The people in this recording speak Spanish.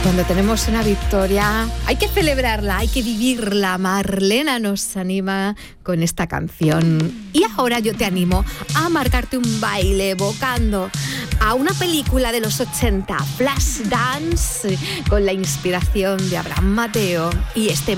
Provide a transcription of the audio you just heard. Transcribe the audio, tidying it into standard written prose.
Cuando tenemos una victoria, hay que celebrarla, hay que vivirla. Marlena nos anima con esta canción. Y ahora yo te animo a marcarte un baile evocando a una película de los 80, Flashdance, con la inspiración de Abraham Mateo y este